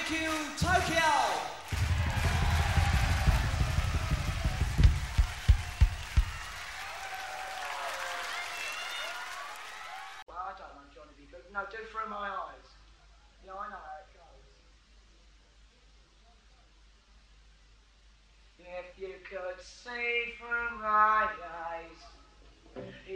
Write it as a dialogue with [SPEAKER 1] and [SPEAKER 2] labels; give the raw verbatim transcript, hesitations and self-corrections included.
[SPEAKER 1] Thank you, Tokyo!
[SPEAKER 2] Well, I don't know, Johnny B. Good. No, do Through My Eyes. Yeah, I know how it goes. If you could see